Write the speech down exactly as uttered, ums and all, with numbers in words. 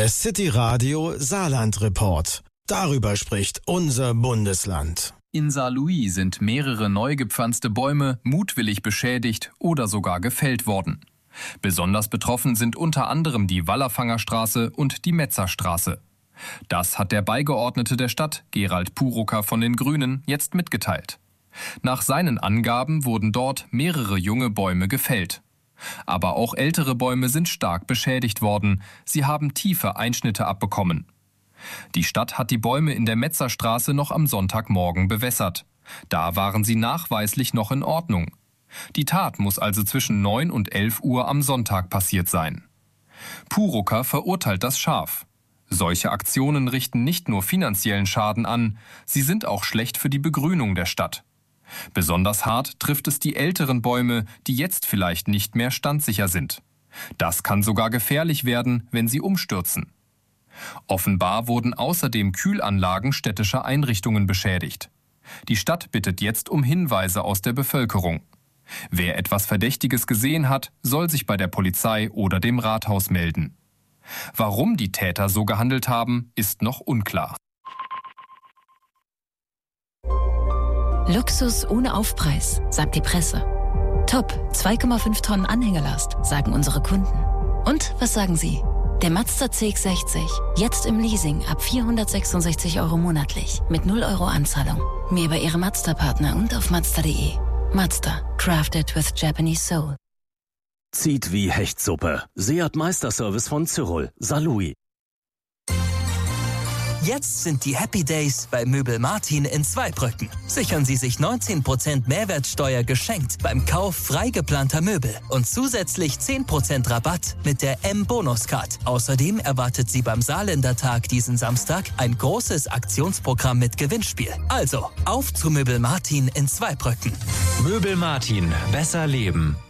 Der City Radio Saarland Report. Darüber spricht unser Bundesland. In Saarlouis sind mehrere neu gepflanzte Bäume mutwillig beschädigt oder sogar gefällt worden. Besonders betroffen sind unter anderem die Wallerfangerstraße und die Metzerstraße. Das hat der Beigeordnete der Stadt, Gerald Purucker von den Grünen, jetzt mitgeteilt. Nach seinen Angaben wurden dort mehrere junge Bäume gefällt. Aber auch ältere Bäume sind stark beschädigt worden. Sie haben tiefe Einschnitte abbekommen. Die Stadt hat die Bäume in der Metzerstraße noch am Sonntagmorgen bewässert. Da waren sie nachweislich noch in Ordnung. Die Tat muss also zwischen neun und elf Uhr am Sonntag passiert sein. Purucker verurteilt das scharf. Solche Aktionen richten nicht nur finanziellen Schaden an, sie sind auch schlecht für die Begrünung der Stadt. Besonders hart trifft es die älteren Bäume, die jetzt vielleicht nicht mehr standsicher sind. Das kann sogar gefährlich werden, wenn sie umstürzen. Offenbar wurden außerdem Kühlanlagen städtischer Einrichtungen beschädigt. Die Stadt bittet jetzt um Hinweise aus der Bevölkerung. Wer etwas Verdächtiges gesehen hat, soll sich bei der Polizei oder dem Rathaus melden. Warum die Täter so gehandelt haben, ist noch unklar. Luxus ohne Aufpreis, sagt die Presse. Top, zwei Komma fünf Tonnen Anhängelast, sagen unsere Kunden. Und was sagen Sie? Der Mazda C X sechzig, jetzt im Leasing ab vierhundertsechsundsechzig Euro monatlich, mit null Euro Anzahlung. Mehr bei Ihrem Mazda-Partner und auf mazda punkt de. Mazda, crafted with Japanese soul. Zieht wie Hechtsuppe. Seat Meisterservice von Cyril, Saarlouis. Jetzt sind die Happy Days bei Möbel Martin in Zweibrücken. Sichern Sie sich neunzehn Prozent Mehrwertsteuer geschenkt beim Kauf frei geplanter Möbel und zusätzlich zehn Prozent Rabatt mit der M-Bonus-Card. Außerdem erwartet Sie beim Saarländertag diesen Samstag ein großes Aktionsprogramm mit Gewinnspiel. Also, auf zu Möbel Martin in Zweibrücken. Möbel Martin, besser leben.